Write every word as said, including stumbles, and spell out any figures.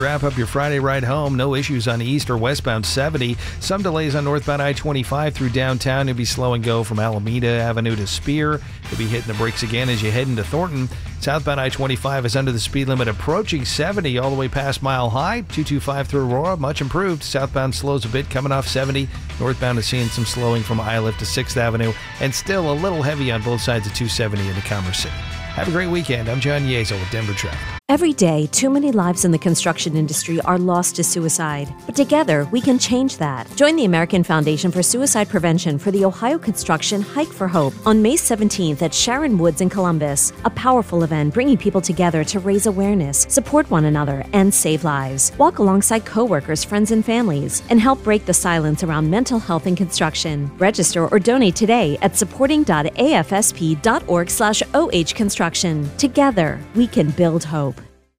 Wrap up your Friday ride home. No issues on east or westbound seventy. Some delays on northbound I twenty-five through downtown. You'll be slow and go from Alameda Avenue to Spear. You'll be hitting the brakes again as you head into Thornton. Southbound I twenty-five is under the speed limit approaching seventy all the way past Mile High. two twenty-five through Aurora, much improved. Southbound slows a bit coming off seventy. Northbound is seeing some slowing from Iliff to sixth Avenue, and still a little heavy on both sides of two seventy into Commerce City. Have a great weekend. I'm John Yezo with Denver Traffic. Every day, too many lives in the construction industry are lost to suicide. But together, we can change that. Join the American Foundation for Suicide Prevention for the Ohio Construction Hike for Hope on May seventeenth at Sharon Woods in Columbus. A powerful event bringing people together to raise awareness, support one another, and save lives. Walk alongside coworkers, friends, and families, and help break the silence around mental health in construction. Register or donate today at supporting.afsp.org slash OH construction. Together, we can build hope.